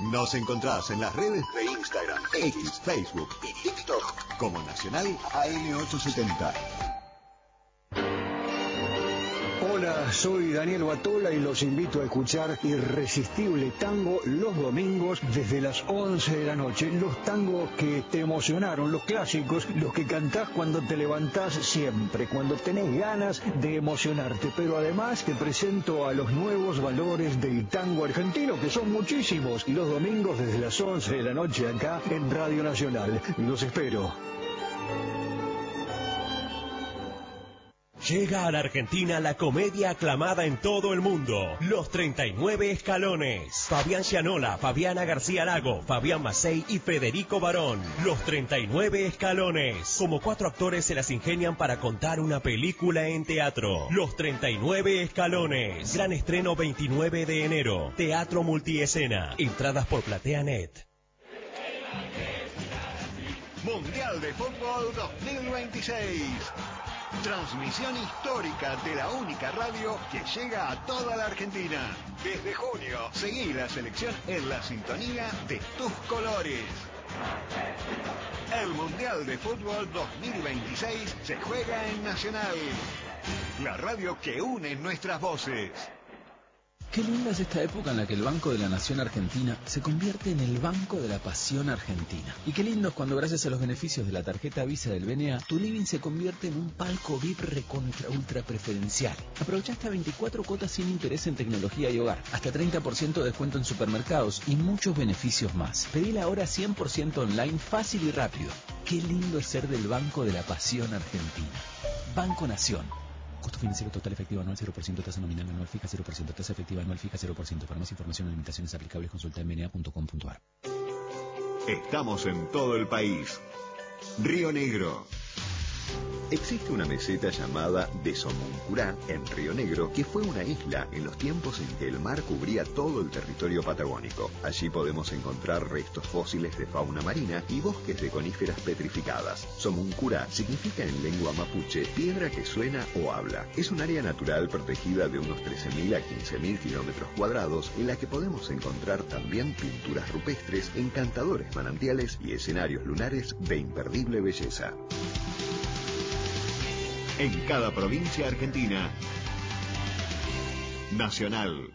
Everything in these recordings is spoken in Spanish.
Nos encontrás en las redes de Instagram, X, Facebook y TikTok como Nacional AM870. Hola, soy Daniel Batola y los invito a escuchar Irresistible Tango los domingos desde las 11 de la noche. Los tangos que te emocionaron, los clásicos, los que cantás cuando te levantás siempre, cuando tenés ganas de emocionarte. Pero además te presento a los nuevos valores del tango argentino, que son muchísimos. Los domingos desde las 11 de la noche acá en Radio Nacional. Los espero. Llega a la Argentina la comedia aclamada en todo el mundo, Los 39 Escalones. Fabián Gianola, Fabiana García Lago, Fabián Macei y Federico Barón. Los 39 Escalones. Como 4 actores se las ingenian para contar una película en teatro. Los 39 Escalones. Gran estreno 29 de enero. Teatro Multiescena. Entradas por PlateaNet. Mundial de Fútbol 2026. Transmisión histórica de la única radio que llega a toda la Argentina. Desde junio, seguí la selección en la sintonía de tus colores. El Mundial de Fútbol 2026 se juega en Nacional, la radio que une nuestras voces. Qué linda es esta época en la que el Banco de la Nación Argentina se convierte en el Banco de la Pasión Argentina. Y qué lindo es cuando, gracias a los beneficios de la tarjeta Visa del BNA, tu living se convierte en un palco VIP recontra ultra preferencial. Aprovecha hasta 24 cuotas sin interés en tecnología y hogar, hasta 30% de descuento en supermercados y muchos beneficios más. Pedila ahora 100% online, fácil y rápido. Qué lindo es ser del Banco de la Pasión Argentina. Banco Nación. Costo financiero total efectivo anual 0%, tasa nominal anual fija 0%, tasa efectiva anual fija 0%. Para más información y limitaciones aplicables consulta en bna.com.ar. Estamos en todo el país. Río Negro. Existe una meseta llamada de Somoncurá, en Río Negro, que fue una isla en los tiempos en que el mar cubría todo el territorio patagónico. Allí podemos encontrar restos fósiles de fauna marina y bosques de coníferas petrificadas. Somoncurá significa en lengua mapuche piedra que suena o habla. Es un área natural protegida de unos 13.000 a 15.000 kilómetros cuadrados, en la que podemos encontrar también pinturas rupestres, encantadores manantiales y escenarios lunares de imperdible belleza. En cada provincia argentina. Nacional.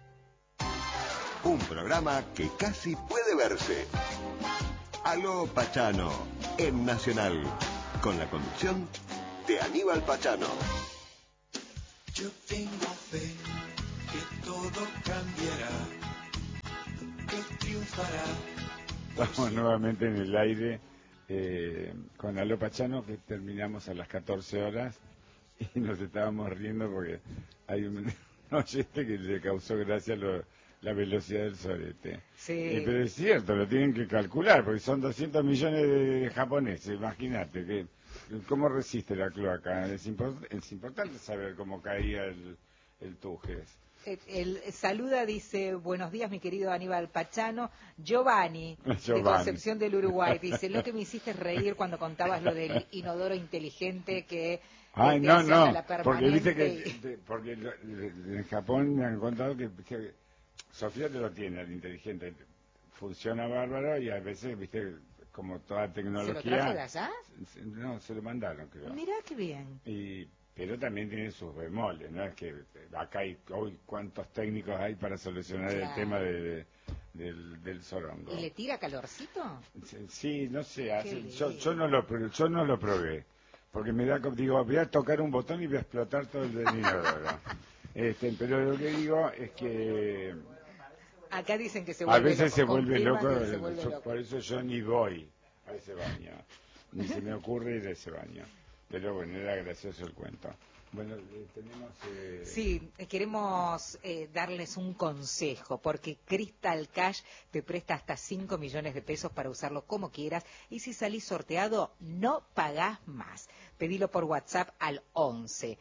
Un programa que casi puede verse. Aló Pachano, en Nacional. Con la conducción de Aníbal Pachano. Yo tengo fe que todo cambiará, que triunfará. Estamos nuevamente en el aire. Con Aló Pachano, que terminamos a las 14 horas y nos estábamos riendo porque hay un oyente que le causó gracia la velocidad del sorete. Sí. Pero es cierto, lo tienen que calcular porque son 200 millones de japoneses, imagínate que cómo resiste la cloaca. Es importante saber cómo caía el Tujes. Saluda, dice, buenos días mi querido Aníbal Pachano. Giovanni, de Concepción del Uruguay, dice, lo que me hiciste reír cuando contabas lo del inodoro inteligente que Ay, te hace hasta la porque viste permanente. porque en Japón me han contado que Sofía te lo tiene, el inteligente, funciona bárbaro y a veces, viste, como toda tecnología... ¿Se lo trajo de allá? No, se lo mandaron, creo. Mirá qué bien. Pero también tiene sus bemoles, ¿no? Es que acá hoy cuántos técnicos hay para solucionar el tema del sorongo. ¿Y le tira calorcito? Sí, no sé, yo no lo probé, porque me da, digo, voy a tocar un botón y voy a explotar todo el inodoro. Pero lo que digo es que acá dicen que se vuelve a veces loco. se vuelve loco, por eso yo ni voy a ese baño, ni se me ocurre ir a ese baño. Pero bueno, era gracioso el cuento. Bueno, tenemos... Sí, queremos darles un consejo, porque Crystal Cash te presta hasta 5 millones de pesos para usarlo como quieras, y si salís sorteado, no pagás más. Pedilo por WhatsApp al 11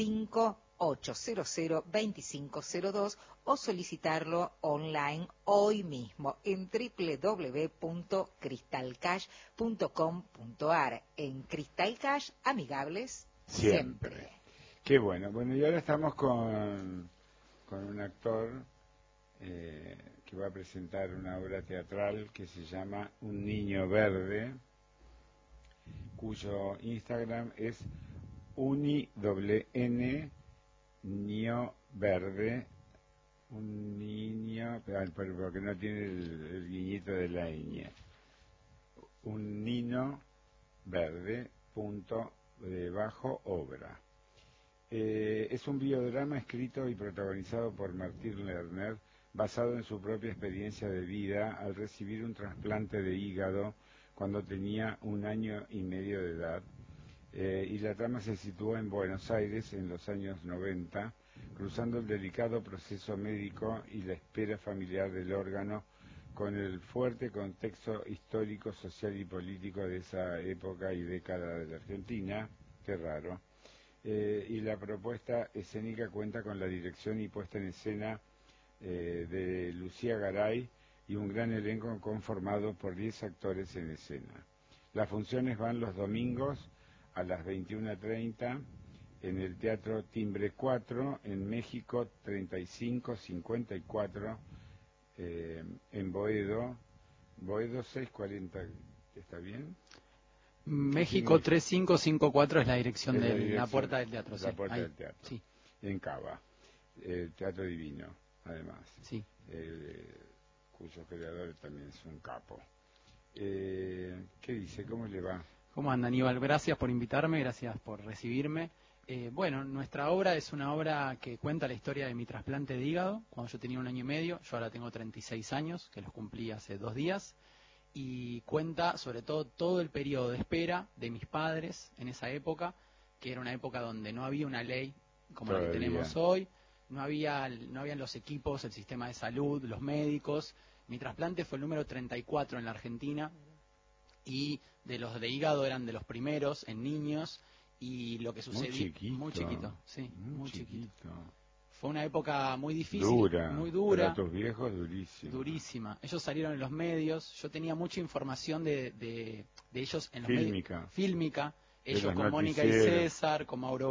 5800-2502 o solicitarlo online hoy mismo en www.crystalcash.com.ar. En Crystal Cash, amigables siempre. Qué bueno. Bueno, y ahora estamos con un actor que va a presentar una obra teatral que se llama Un Niño Verde, cuyo Instagram es uni-n niño verde, un niño, pero porque no tiene el guiñito de la ñ, un niño verde, punto bajo obra. Es un biodrama escrito y protagonizado por Martín Lerner, basado en su propia experiencia de vida al recibir un trasplante de hígado cuando tenía 1 año y medio de edad. Y la trama se sitúa en Buenos Aires en los años 90, cruzando el delicado proceso médico y la espera familiar del órgano con el fuerte contexto histórico, social y político de esa época y década de la Argentina. Qué raro. Y la propuesta escénica cuenta con la dirección y puesta en escena de Lucía Garay y un gran elenco conformado por 10 actores en escena. Las funciones van los domingos a las 21:30 en el Teatro Timbre 4, en México 3554, en Boedo 640, ¿está bien? México 3554 es la dirección de la puerta del teatro. La puerta del teatro, sí. En Cava, Teatro Divino, además, sí. Cuyo creador también es un capo. ¿Qué dice? ¿Cómo le va? ¿Cómo anda, Aníbal? Gracias por invitarme, gracias por recibirme. Bueno, nuestra obra es una obra que cuenta la historia de mi trasplante de hígado, cuando yo tenía 1 año y medio. Yo ahora tengo 36 años, que los cumplí hace 2 días. Y cuenta sobre todo el periodo de espera de mis padres en esa época, que era una época donde no había una ley como la que tenemos hoy, no habían los equipos, el sistema de salud, los médicos. Mi trasplante fue el número 34 en la Argentina, y de los de hígado eran de los primeros en niños, y lo que sucedió... Muy chiquito, sí, muy chiquito. Fue una época muy difícil, muy dura. Para tus viejos, durísima. Durísima. Ellos salieron en los medios, yo tenía mucha información de ellos en los medios. Fílmica. Ellos con Mónica y César, con Mauro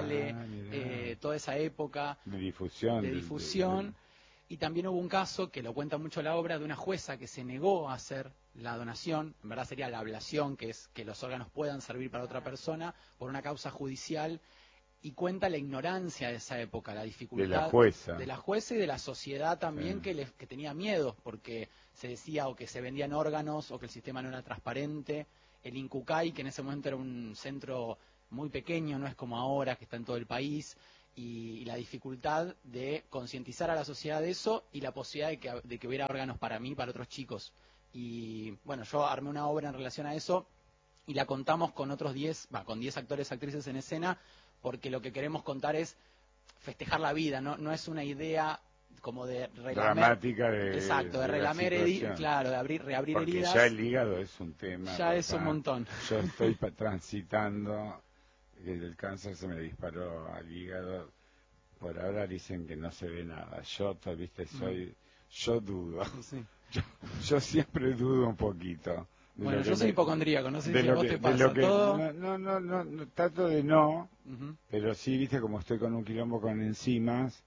Viale, toda esa época. De difusión. Y también hubo un caso, que lo cuenta mucho la obra, de una jueza que se negó a hacer la donación, en verdad sería la ablación, que es que los órganos puedan servir para otra persona, por una causa judicial. Y cuenta la ignorancia de esa época, la dificultad de la jueza y de la sociedad también, sí. que tenía miedo, porque se decía o que se vendían órganos o que el sistema no era transparente. El Incucay, que en ese momento era un centro muy pequeño, no es como ahora, que está en todo el país, y la dificultad de concientizar a la sociedad de eso y la posibilidad de que hubiera órganos para mí, para otros chicos. Y bueno, yo armé una obra en relación a eso y la contamos con otros 10 actores y actrices en escena, porque lo que queremos contar es festejar la vida, no es una idea como de dramática de relamer heridas, claro, de reabrir porque heridas. Ya el hígado es un tema. Ya es un montón. Yo estoy transitando, el cáncer se me disparó al hígado, por ahora dicen que no se ve nada. Yo, viste, yo dudo. Sí. Yo siempre dudo un poquito. Bueno, yo soy hipocondríaco, no sé si a vos te pasa todo. No, trato de no, pero sí, viste, como estoy con un quilombo con enzimas,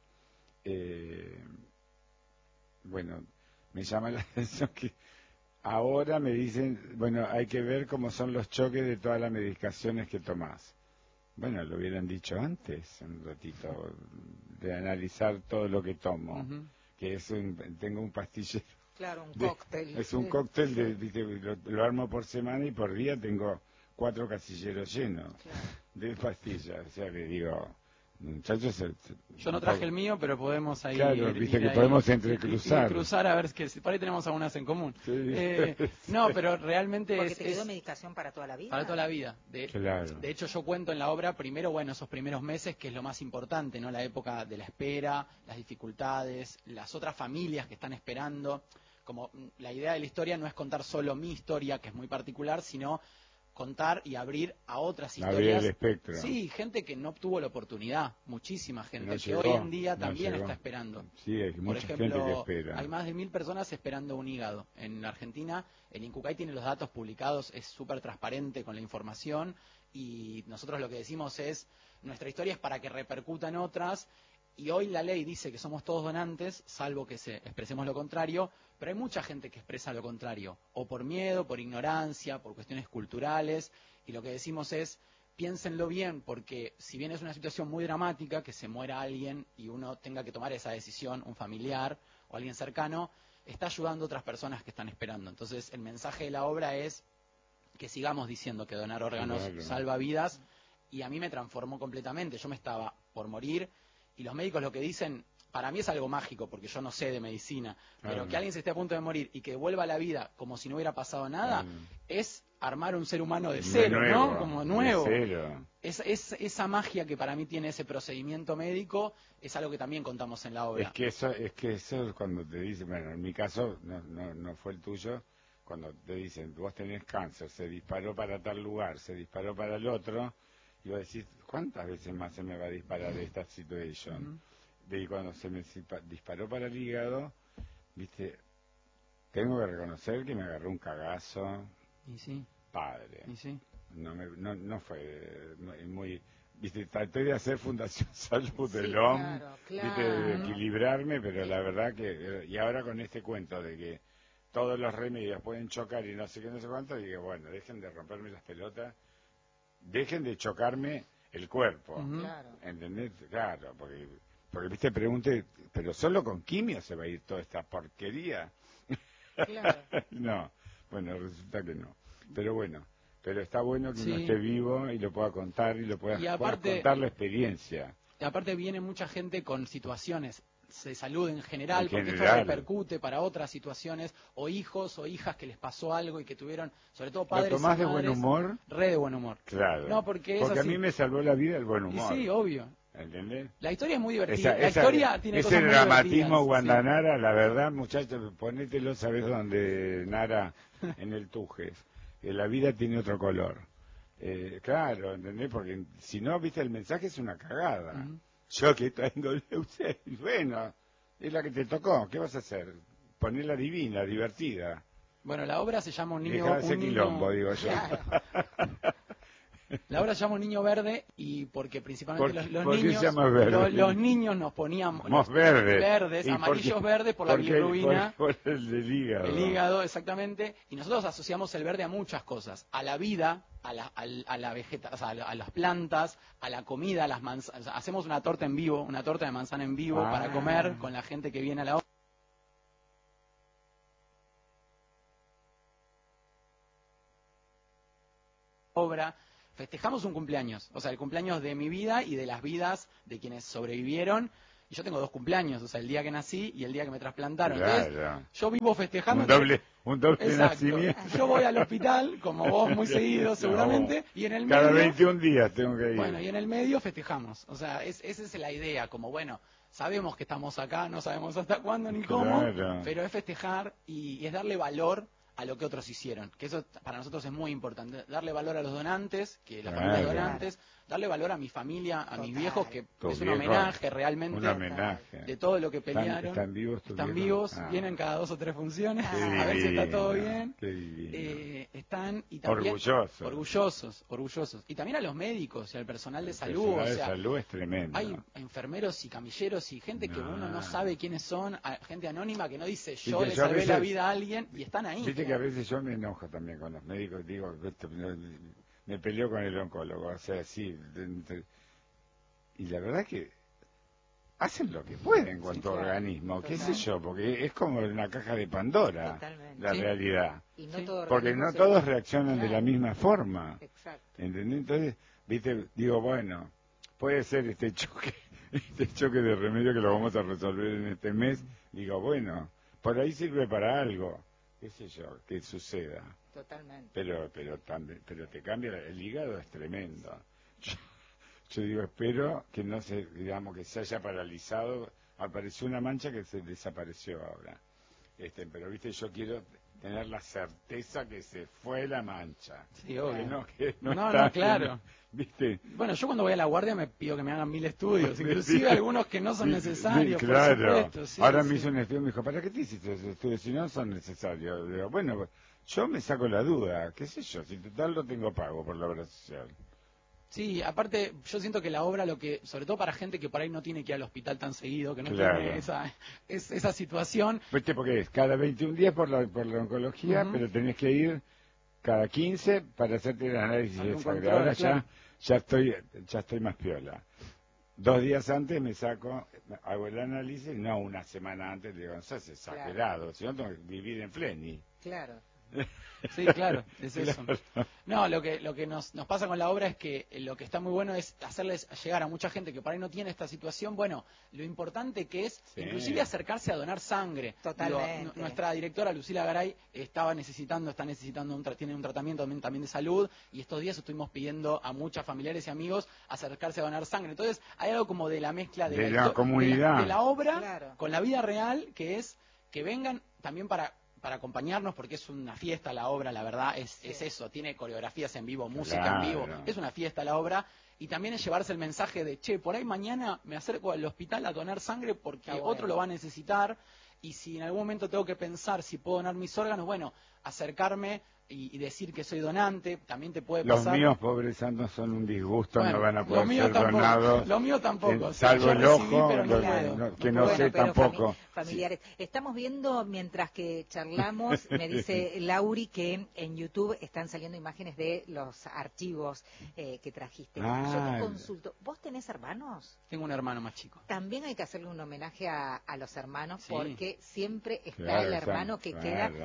bueno, me llama la atención que ahora me dicen, bueno, hay que ver cómo son los choques de todas las medicaciones que tomás. Bueno, lo hubieran dicho antes, un ratito, de analizar todo lo que tomo, que tengo un pastillero. Claro, un cóctel. Es un cóctel, lo armo por semana y por día tengo 4 casilleros llenos de pastillas. O sea, le digo, muchachos... Yo no traje el mío, pero podemos ahí... Claro, viste que podemos entrecruzar. Cruzar a ver, que por ahí tenemos algunas en común. Sí. No, pero realmente porque te quedó medicación para toda la vida. Para toda la vida. Claro. De hecho, yo cuento en la obra, primero, bueno, esos primeros meses, que es lo más importante, ¿no? La época de la espera, las dificultades, las otras familias que están esperando. Como la idea de la historia no es contar solo mi historia, que es muy particular, sino contar y abrir a otras historias. Abrir el espectro. Sí, gente que no obtuvo la oportunidad, muchísima gente que hoy en día también está esperando. Sí, hay mucha gente que espera. Hay más de 1000 personas esperando un hígado. En la Argentina, el Incucay tiene los datos publicados, es súper transparente con la información, y nosotros lo que decimos es, nuestra historia es para que repercutan otras, Y hoy la ley dice que somos todos donantes, salvo que expresemos lo contrario, pero hay mucha gente que expresa lo contrario, o por miedo, por ignorancia, por cuestiones culturales, y lo que decimos es, piénsenlo bien, porque si bien es una situación muy dramática, que se muera alguien y uno tenga que tomar esa decisión, un familiar o alguien cercano, está ayudando a otras personas que están esperando. Entonces, el mensaje de la obra es que sigamos diciendo que donar órganos salva vidas, y a mí me transformó completamente. Yo me estaba por morir, y los médicos lo que dicen, para mí es algo mágico, porque yo no sé de medicina, pero que alguien se esté a punto de morir y que vuelva a la vida como si no hubiera pasado nada, es armar un ser humano de cero, nuevo, ¿no? Como nuevo. De cero. Esa magia que para mí tiene ese procedimiento médico es algo que también contamos en la obra. Es que eso es cuando te dicen, bueno, en mi caso no fue el tuyo, cuando te dicen, vos tenés cáncer, se disparó para tal lugar, se disparó para el otro, y vos decís, ¿cuántas veces más se me va a disparar esta situación? Y cuando se me disparó para el hígado, viste, tengo que reconocer que me agarró un cagazo. Y sí. Padre. Y sí. No fue muy... Viste, traté de hacer Fundación Salud Sí, del OM, claro. viste, de equilibrarme, pero la verdad que... Y ahora con este cuento de que todos los remedios pueden chocar y no sé qué, no sé cuánto, digo, bueno, dejen de romperme las pelotas, dejen de chocarme el cuerpo. Claro. ¿Entendés? Claro, porque viste, pregunté, ¿pero solo con quimio se va a ir toda esta porquería? Claro. No, bueno, resulta que no. Pero bueno, pero está bueno que Sí. uno esté vivo y lo pueda contar y lo pueda, Y aparte- pueda contar la experiencia. Y aparte viene mucha gente con situaciones de salud en general, En porque esto general. repercute para otras situaciones, o hijos o hijas que les pasó algo y que tuvieron, sobre todo ¿Lo padres tomás y de buen madres, humor? re de buen humor. Claro. No, porque es a así. mí me salvó la vida el buen Y humor. sí, obvio. ¿Entendés? La historia es muy divertida. La historia tiene ese cosas muy dramatismo divertidas, Guandanara, la verdad, muchachos, ponételo, ¿sabés dónde, Nara? En el Tujes. Que la vida tiene otro color. Claro, ¿entendés? Porque si no, viste, el mensaje es una cagada. Yo que tengo leucemia, bueno, es la que te tocó, ¿qué vas a hacer? Ponerla divina, divertida. Bueno, la obra se llama Un niño... Deja de ser un niño- quilombo, digo yo. Claro. La obra se llama Un niño verde y porque principalmente los ¿Por qué niños... se llama verde? Los niños nos poníamos... Somos verdes. Verdes, ¿Y por amarillos qué? verdes por la Porque- bilirrubina. por el del hígado. El hígado, exactamente. Y nosotros asociamos el verde a muchas cosas. A la vida, a la vegetación, o sea, a las plantas, a la comida, a las manzanas. Hacemos una torta en vivo, una torta de manzana en vivo para comer con la gente que viene a la obra. Festejamos un cumpleaños, o sea, el cumpleaños de mi vida y de las vidas de quienes sobrevivieron. Y yo tengo 2 cumpleaños, o sea, el día que nací y el día que me trasplantaron. Claro. Entonces, yo vivo festejando. Un doble Exacto. nacimiento. Yo voy al hospital, como vos muy seguido seguramente, y en el medio... Cada 21 días tengo que ir. Bueno, y en el medio festejamos. O sea, esa es la idea, como bueno, sabemos que estamos acá, no sabemos hasta cuándo ni cómo, Claro. pero es festejar y es darle valor a lo que otros hicieron, que eso para nosotros es muy importante, darle valor a los donantes, que la familia de Claro. donantes, darle valor a mi familia, a mis viejos, que Tus es un viejos, homenaje realmente Un homenaje. de todo lo que pelearon. ¿Están vivos tus Están viejos? vivos, Ah. vienen cada 2 o 3 funciones, Qué a ver si está todo divino, bien. qué divino. Están y también orgullosos. Y también a los médicos y al personal de salud, personal o de sea, salud es tremendo. hay enfermeros y camilleros y gente que uno no sabe quiénes son, gente anónima que no dice yo Viste, le yo a salvé veces- la vida a alguien y están ahí. Viste que a veces yo me enojo también con los médicos, digo, me peleo con el oncólogo, o sea, sí. Y la verdad que hacen lo que pueden con Sí, tu claro. organismo, qué sé Total. yo, porque es como una caja de Pandora, Totalmente. la Sí. realidad. Y no Sí. todo Porque organismo no se- todos reaccionan de la Claro. misma forma. Exacto. ¿Entendés? Entonces, viste, digo, bueno, puede ser este choque de remedio que lo vamos a resolver en este mes. Digo, bueno, por ahí sirve para algo, qué sé yo, que suceda. Totalmente. Pero te cambia, el hígado es tremendo. Yo digo, espero que no se, digamos, que se haya paralizado. Apareció una mancha que se desapareció ahora. Pero viste, yo quiero tener la certeza que se fue la mancha. Sí, obvio. Que no, No, está, no, claro. ¿Viste? Bueno, yo cuando voy a la guardia me pido que me hagan 1000 estudios, inclusive algunos que no son Sí, necesarios, sí, por claro. supuesto. Sí, Ahora sí. me hizo un estudio, me dijo, ¿para qué te hiciste esos estudios si no son necesarios? Digo, bueno, yo me saco la duda, qué sé yo, si total lo tengo pago por la obra social. Sí, aparte yo siento que la obra, sobre todo para gente que por ahí no tiene que ir al hospital tan seguido, que no Claro. tiene esa situación. ¿Viste? Porque es cada 21 días por la oncología, pero tenés que ir cada 15 para hacerte el análisis de Algún sangre. control, Ahora claro. ya estoy más piola. 2 días antes me saco, hago el análisis, no una semana antes, digo, no seas exagerado, si no tengo que vivir en Fleni. Claro. Sí, claro, es eso. Claro. No, lo que nos pasa con la obra es que lo que está muy bueno es hacerles llegar a mucha gente que por ahí no tiene esta situación, bueno, lo importante que es inclusive acercarse a donar sangre. Totalmente. Digo, nuestra directora Lucila Garay está necesitando tiene un tratamiento también de salud, y estos días estuvimos pidiendo a muchas familiares y amigos acercarse a donar sangre. Entonces hay algo como de la mezcla De la comunidad. de la obra Claro. con la vida real, que es que vengan también para acompañarnos, porque es una fiesta la obra, la verdad, es eso, tiene coreografías en vivo, música en vivo, es una fiesta la obra, y también es llevarse el mensaje de, che, por ahí mañana me acerco al hospital a donar sangre porque otro lo va a necesitar, y si en algún momento tengo que pensar si puedo donar mis órganos, bueno, acercarme y decir que soy donante, también te puede pasar. Los míos, pobres santos, son un disgusto, Bueno, no van a poder los míos ser tampoco, donados. los míos tampoco, sí, salvo yo el recibí, ojo, pero que no sé pero tampoco. Familiares. Estamos viendo, mientras que charlamos, me dice Lauri que en YouTube están saliendo imágenes de los archivos que trajiste. Yo te consulto, ¿vos tenés hermanos? Tengo un hermano más chico. También hay que hacerle un homenaje a los hermanos, Sí. porque siempre está Claro, el hermano que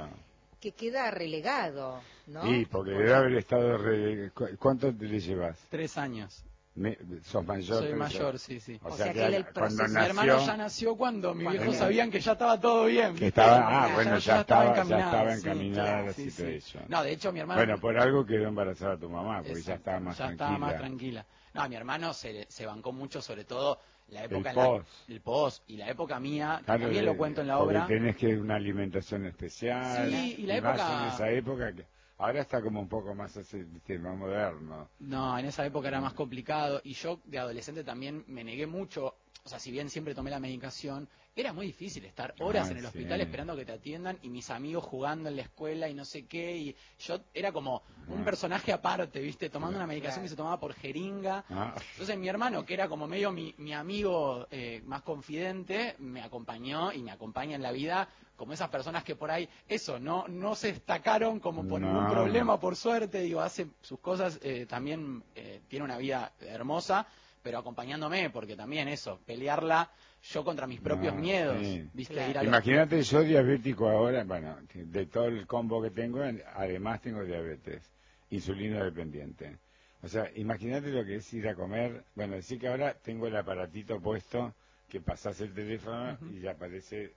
queda relegado, ¿no? Sí, porque debe haber estado... ¿Cuánto te le llevas? 3 años. ¿Sos mayor? Soy mayor, sí. O sea que el cuando proceso- Mi hermano ya nació cuando mis viejos sabían que ya estaba todo bien. Que ¿viste? estaba, bueno, ya estaba encaminada, encaminada la sí. situación. No, de hecho mi hermano... Bueno, por algo quedó embarazada tu mamá, porque Exacto, ya estaba más ya tranquila. estaba más tranquila. No, mi hermano se bancó mucho, sobre todo la época El post y la época mía, que Claro, también lo cuento en la porque obra. tenés que una alimentación especial. Sí, y la más época... en esa época que ahora está como un poco más así, ¿viste? Más moderno. No, en esa época era más complicado, y yo de adolescente también me negué mucho. O sea, si bien siempre tomé la medicación, era muy difícil estar horas en el hospital esperando que te atiendan, y mis amigos jugando en la escuela y no sé qué, y yo era como un personaje aparte, ¿viste? Tomando una medicación que se tomaba por jeringa. Entonces mi hermano, que era como medio mi amigo más confidente, me acompañó y me acompaña en la vida, como esas personas que por ahí, no se destacaron como por ningún problema, por suerte, digo, hace sus cosas, también tiene una vida hermosa, pero acompañándome, porque también pelearla yo contra mis propios miedos, ¿viste? Claro. Imagínate, yo diabético ahora, bueno, de todo el combo que tengo, además tengo diabetes, insulino dependiente. O sea, imagínate lo que es ir a comer, bueno, decir que ahora tengo el aparatito puesto, que pasás el teléfono y ya aparece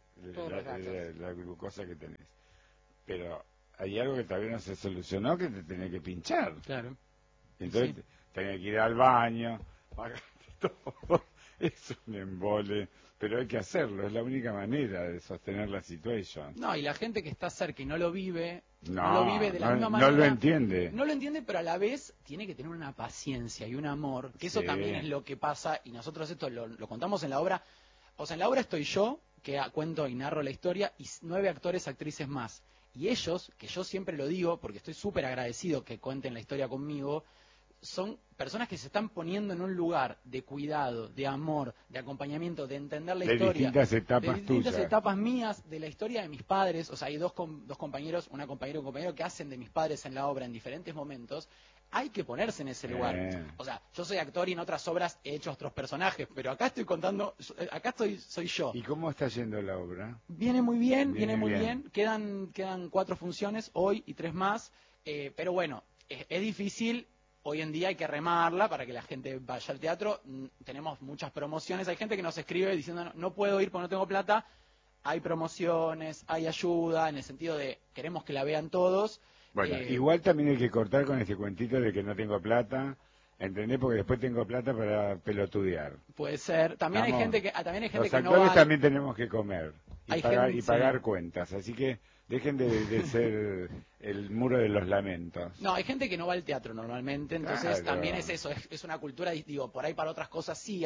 la glucosa que tenés. Pero hay algo que todavía no se solucionó, que te tenés que pinchar. Claro. Entonces tenés que ir al baño, pagarte todo. Es un embole, pero hay que hacerlo, es la única manera de sostener la situación. No, y la gente que está cerca y no lo vive, No lo vive de la misma manera. No lo entiende. No lo entiende, pero a la vez tiene que tener una paciencia y un amor, que eso también es lo que pasa, y nosotros esto lo contamos en la obra. O sea, en la obra estoy yo, que cuento y narro la historia, y 9 actores, actrices más. Y ellos, que yo siempre lo digo, porque estoy súper agradecido que cuenten la historia conmigo, son personas que se están poniendo en un lugar de cuidado, de amor, de acompañamiento, de entender la historia. Distintas etapas de distintas tuyas. etapas mías, de la historia de mis padres. O sea, hay dos compañeros, una compañera y un compañero, que hacen de mis padres en la obra en diferentes momentos. Hay que ponerse en ese lugar. O sea, yo soy actor y en otras obras he hecho otros personajes, pero acá estoy contando, soy yo. ¿Y cómo está yendo la obra? Viene muy bien, viene muy bien. Quedan 4 funciones hoy y 3 más, pero bueno, es difícil. Hoy en día hay que remarla para que la gente vaya al teatro. Tenemos muchas promociones. Hay gente que nos escribe diciendo no puedo ir porque no tengo plata. Hay promociones, hay ayuda, en el sentido de queremos que la vean todos. Bueno, igual también hay que cortar con este cuentito de que no tengo plata, ¿entendés? Porque después tengo plata para pelotudear. Puede ser. También hay gente que los que no actores va. también tenemos que comer y pagar sí. cuentas. Así que dejen de ser el muro de los lamentos. No, hay gente que no va al teatro normalmente, entonces también es eso, es una cultura, digo, por ahí para otras cosas sí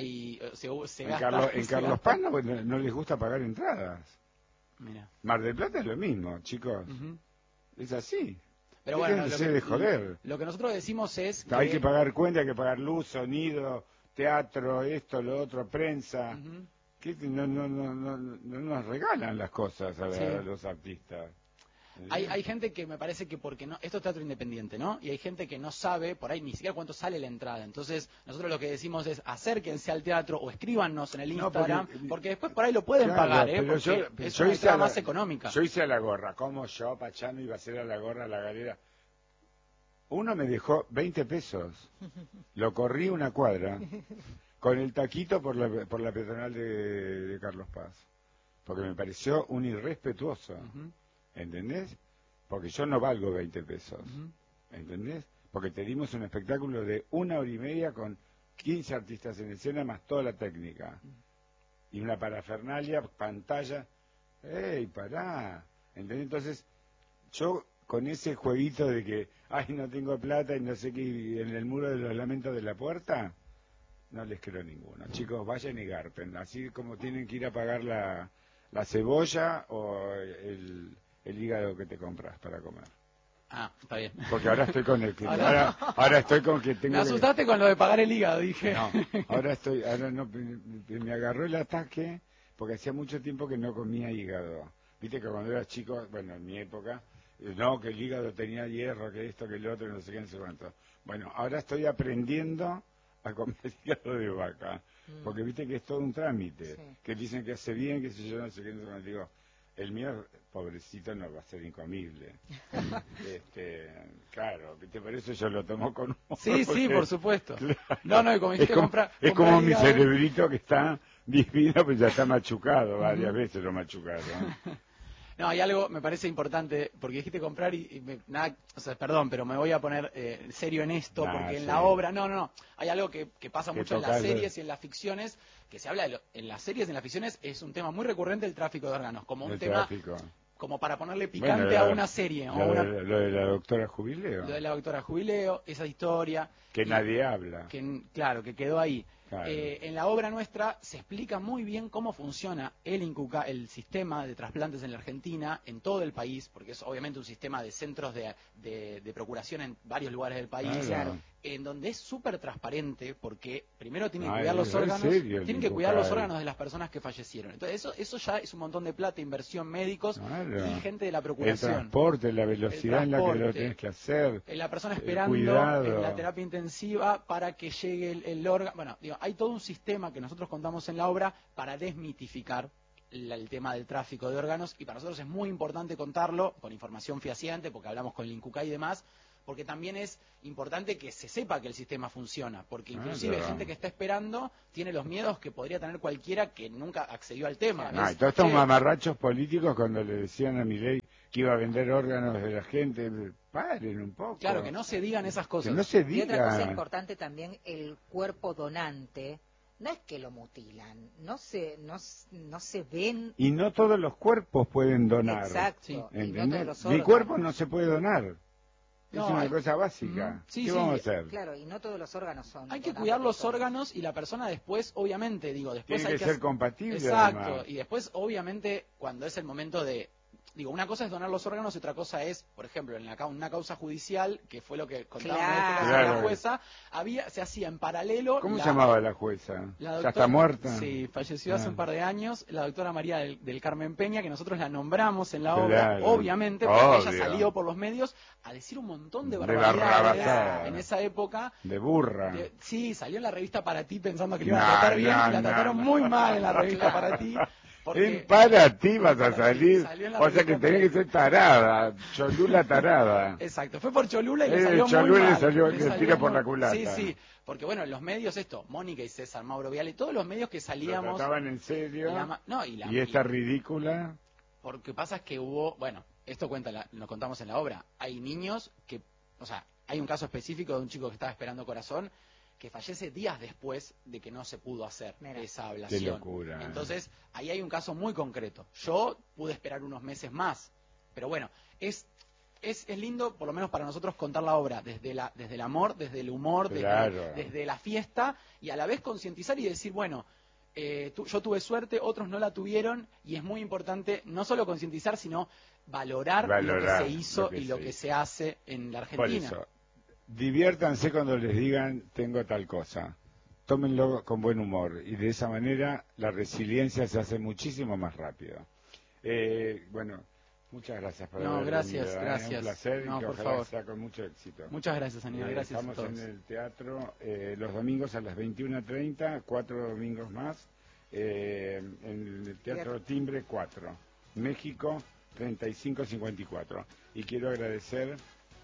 se gasta. En Carlos Paz no les gusta pagar entradas. Mira. Mar del Plata es lo mismo, chicos. Es así. Pero bueno, Déjense de joder. lo que nosotros decimos es Hay que pagar cuenta, hay que pagar luz, sonido, teatro, esto, lo otro, prensa. Que no nos regalan las cosas a los artistas. Hay gente que me parece que porque no, esto es teatro independiente, ¿no? Y hay gente que no sabe por ahí ni siquiera cuánto sale la entrada. Entonces, nosotros lo que decimos es acérquense al teatro o escríbanos en el Instagram, porque después por ahí lo pueden pagar, ¿eh? Porque es una entrada más económica. Yo hice a la gorra, ¿cómo yo, Pachano, iba a hacer a la gorra a la galera? Uno me dejó 20 pesos, lo corrí una cuadra, con el taquito por la peatonal de Carlos Paz, porque me pareció un irrespetuoso. ¿Entendés? Porque yo no valgo 20 pesos. ¿Entendés? Porque te dimos un espectáculo de 1 hora y media con 15 artistas en escena más toda la técnica. Y una parafernalia, pantalla. ¡Ey, pará! ¿Entendés? Entonces, yo con ese jueguito de que, ay, no tengo plata y no sé qué, y en el muro de los lamentos de la puerta, no les creo ninguno. Chicos, vayan y garpen. Así como tienen que ir a pagar la cebolla o el hígado que te compras para comer. Ah, está bien. Porque ahora estoy con el que ahora estoy con que tengo. Me asustaste con lo de pagar el hígado, dije. No, ahora no, me agarró el ataque porque hacía mucho tiempo que no comía hígado. Viste que cuando era chico, bueno, en mi época, no, que el hígado tenía hierro, que esto, que el otro, no sé qué, no sé cuánto. Bueno, ahora estoy aprendiendo a comer hígado de vaca, porque viste que es todo un trámite, que dicen que hace bien, que si yo no sé qué, no sé cuánto. Digo, el mío, pobrecito, no va a ser incomible. Claro, por eso yo lo tomo con humor. Sí, porque, por supuesto. Claro, No, y como dijiste, es como mi cerebrito que está divino, pues ya está machucado, varias veces lo machucado. No, hay algo, me parece importante, porque dijiste comprar perdón, pero me voy a poner serio en esto, porque en la obra, hay algo que pasa mucho en las series y en las ficciones, que se habla en las series y en las ficciones, es un tema muy recurrente el tráfico de órganos, como un tema, como para ponerle picante a una serie. Lo de la doctora Jubileo. Lo de la doctora Jubileo, esa historia. Que nadie habla. Claro, que quedó ahí. Claro. En la obra nuestra se explica muy bien cómo funciona el sistema de trasplantes en la Argentina, en todo el país, porque es obviamente un sistema de centros de procuración en varios lugares del país, en donde es súper transparente, porque primero tienen que cuidar los órganos, de las personas que fallecieron. Entonces eso ya es un montón de plata, inversión, médicos y gente de la procuración. El transporte, la velocidad en la que lo tenés que hacer, la persona esperando en la terapia intensiva para que llegue el órgano. Bueno, digo, hay todo un sistema que nosotros contamos en la obra para desmitificar el tema del tráfico de órganos, y para nosotros es muy importante contarlo con información fehaciente, porque hablamos con el INCUCAI y demás, porque también es importante que se sepa que el sistema funciona, porque inclusive gente que está esperando tiene los miedos que podría tener cualquiera que nunca accedió al tema. Y todos estos mamarrachos políticos, cuando le decían a Milei que iba a vender órganos de la gente, paren un poco. Claro, que no se digan esas cosas. Que no se diga. Y otra cosa importante también, el cuerpo donante, no es que lo mutilan, no se ven. Y no todos los cuerpos pueden donar. Exacto. ¿Entendés? Mi cuerpo no se puede donar. Es una cosa básica. ¿Qué vamos a hacer? Claro, y no todos los órganos son. Hay que cuidar los órganos, y la persona después, obviamente, después tiene que ser compatible. Exacto, además. Y después, obviamente, cuando es el momento de... una cosa es donar los órganos y otra cosa es, por ejemplo, en una causa judicial, que fue lo que contábamos la jueza, se hacía en paralelo... ¿Cómo se llamaba la jueza? ¿Ya está muerta? Sí, falleció hace un par de años, la doctora María del Carmen Peña, que nosotros la nombramos en la obra, obviamente, porque ella salió por los medios a decir un montón de barbaridades en esa época. De burra. Sí, salió en la revista Para Ti pensando que le iban a tratar bien, y la trataron muy mal en la revista Para Ti. Para ti vas a salir, o sea que tenés que ser tarada, Cholula tarada. Exacto, fue por Cholula y le salió muy mal. Le tira por la culata. Sí, porque bueno, los medios Mónica y César, Mauro Viale, todos los medios que salíamos... Lo trataban en serio, y esta ridícula... Porque pasa es que esto lo contamos en la obra, hay niños que, hay un caso específico de un chico que estaba esperando corazón, que fallece días después de que no se pudo hacer esa ablación. Qué locura. Entonces, ahí hay un caso muy concreto. Yo pude esperar unos meses más, pero bueno, es lindo, por lo menos para nosotros, contar la obra desde el amor, desde el humor, desde la fiesta, y a la vez concientizar y decir, bueno, yo tuve suerte, otros no la tuvieron, y es muy importante no solo concientizar, sino valorar lo que se hizo y lo que se hace en la Argentina. Por eso, diviértanse cuando les digan tengo tal cosa. Tómenlo con buen humor y de esa manera la resiliencia se hace muchísimo más rápido. Bueno, muchas gracias por haber gracias, venido, gracias. Un placer y que por ojalá favor. sea con mucho éxito. Muchas gracias, Aníbal. Gracias Estamos a todos. en el teatro los domingos a las 21:30, 4 domingos más, en el Teatro Timbre 4, México 3554. Y quiero agradecer,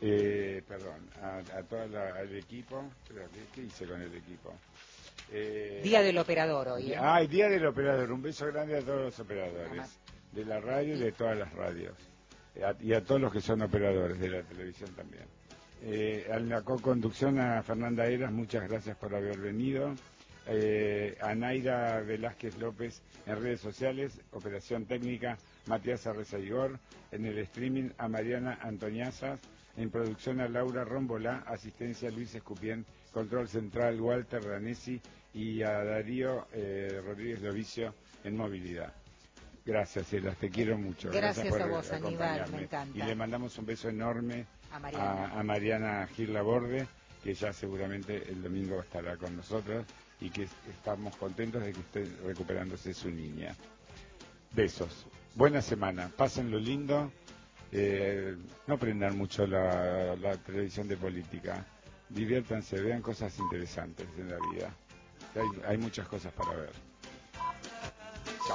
a todo el equipo. ¿Qué hice con el equipo? Día del operador hoy. Día del operador. Un beso grande a todos los operadores de la radio y de todas las radios. Y a todos los que son operadores de la televisión también. En la co-conducción a Fernanda Eras, muchas gracias por haber venido. A Naira Velázquez López en redes sociales, operación técnica Matías Arrezaigor, en el streaming a Mariana Antoniazas, en producción a Laura Rombolá, asistencia Luis Escupien, control central Walter Ranesi y a Darío Rodríguez Lovicio en movilidad. Gracias, Elas, te quiero mucho. Gracias por a vos, Aníbal, me encanta. Y le mandamos un beso enorme a Mariana Gil Laborde, que ya seguramente el domingo estará con nosotros y que estamos contentos de que esté recuperándose su niña. Besos. Buena semana. Pásenlo lindo. No prendan mucho la televisión de política. Diviértanse, vean cosas interesantes en la vida. Hay muchas cosas para ver. Chao.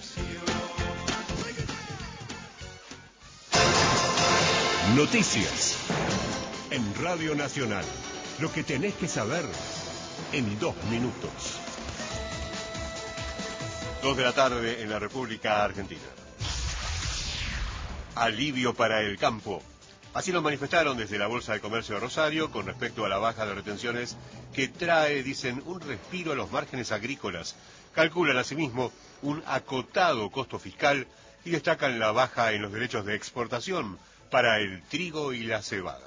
Noticias en Radio Nacional. Lo que tenés que saber en 2 minutos. 2 de la tarde en la República Argentina. Alivio para el campo. Así lo manifestaron desde la Bolsa de Comercio de Rosario con respecto a la baja de retenciones que trae, dicen, un respiro a los márgenes agrícolas. Calculan asimismo un acotado costo fiscal y destacan la baja en los derechos de exportación para el trigo y la cebada.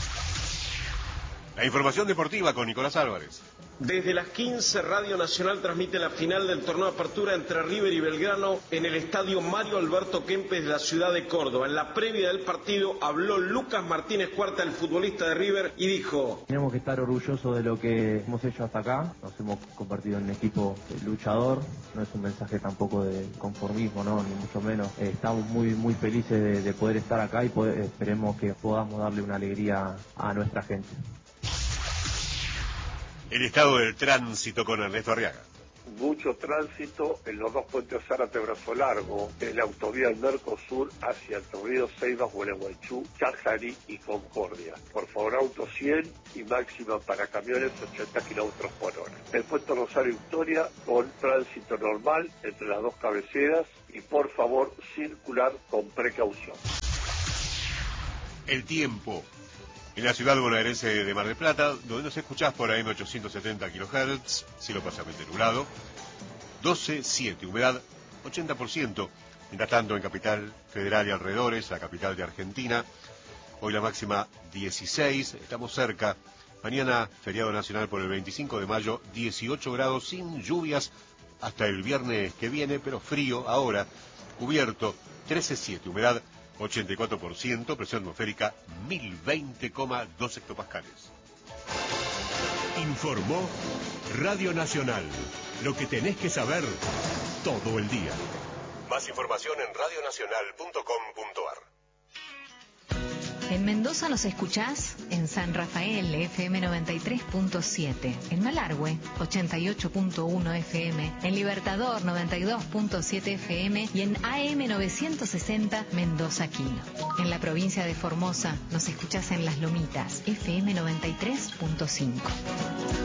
La información deportiva con Nicolás Álvarez. Desde las 15, Radio Nacional transmite la final del torneo de apertura entre River y Belgrano en el estadio Mario Alberto Kempes de la ciudad de Córdoba. En la previa del partido habló Lucas Martínez Cuarta, el futbolista de River, y dijo: tenemos que estar orgullosos de lo que hemos hecho hasta acá. Nos hemos convertido en un equipo luchador. No es un mensaje tampoco de conformismo, no, ni mucho menos. Estamos muy felices de poder estar acá y esperemos que podamos darle una alegría a nuestra gente. El estado del tránsito con Ernesto Arriaga. Mucho tránsito en los 2 puentes Zárate-Brazo Largo, en la autovía del Mercosur hacia Entre Ríos, Ceibas, Gualeguaychú, Chajarí y Concordia. Por favor, auto 100 y máxima para camiones 80 kilómetros por hora. El puente Rosario Victoria con tránsito normal entre las 2 cabeceras y por favor circular con precaución. El tiempo. En la ciudad bonaerense de Mar del Plata, donde nos escuchás por AM 870 kHz, cielo parcialmente nublado, 12,7, humedad 80%, mientras tanto en Capital Federal y alrededores, la capital de Argentina, hoy la máxima 16, estamos cerca, mañana feriado nacional por el 25 de mayo, 18 grados sin lluvias hasta el viernes que viene, pero frío ahora, cubierto 13,7, humedad 84%, presión atmosférica 1020,2 hectopascales. Informó Radio Nacional. Lo que tenés que saber todo el día. Más información en radionacional.com.ar. En Mendoza nos escuchás en San Rafael, FM 93.7, en Malargüe, 88.1 FM, en Libertador, 92.7 FM y en AM 960 Mendoza Quino. En la provincia de Formosa nos escuchás en Las Lomitas, FM 93.5.